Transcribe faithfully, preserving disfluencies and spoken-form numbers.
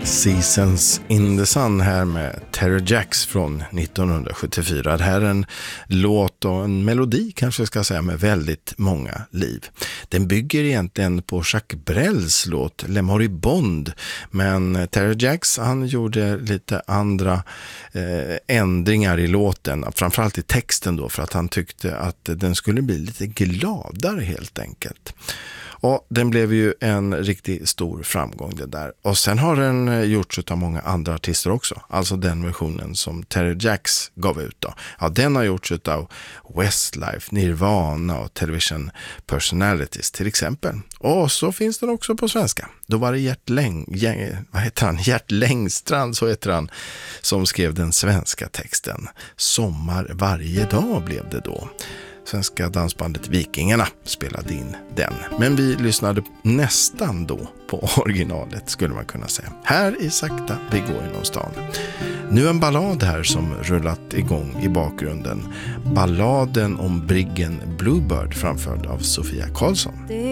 Seasons in the Sun här med Terry Jacks från nittonhundrasjuttiofyra. Det här är en låt och en melodi kanske jag ska säga med väldigt många liv. Den bygger egentligen på Jacques Brels låt Le Moribond, men Terry Jacks han gjorde lite andra eh, ändringar i låten, framförallt i texten då, för att han tyckte att den skulle bli lite gladare helt enkelt. Och den blev ju en riktigt stor framgång det där. Och sen har den gjorts av många andra artister också. Alltså den versionen som Terry Jacks gav ut då. Ja, den har gjorts av Westlife, Nirvana och Television Personalities till exempel. Och så finns den också på svenska. Då var det Gert Läng, vad heter han? Gert Längstrand, så heter han, som skrev den svenska texten. Sommar varje dag blev det då. Svenska dansbandet Vikingarna spelade in den. Men vi lyssnade nästan då på originalet skulle man kunna säga. Här i Sakta vi går inom stan. Nu en ballad här som rullat igång i bakgrunden. Balladen om briggen Bluebird framförd av Sofia Karlsson. Det